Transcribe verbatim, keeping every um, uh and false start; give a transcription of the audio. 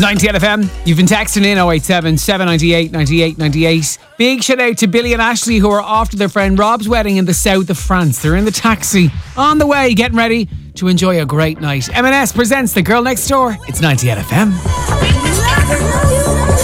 ninety-eight F M. You've been texting in oh eight seven, seven nine eight, nine eight nine eight. Big shout out to Billy and Ashley, who are off to their friend Rob's wedding in the south of France. They're in the taxi on the way, getting ready to enjoy a great night. M and S presents The Girl Next Door. It's ninety-eight F M.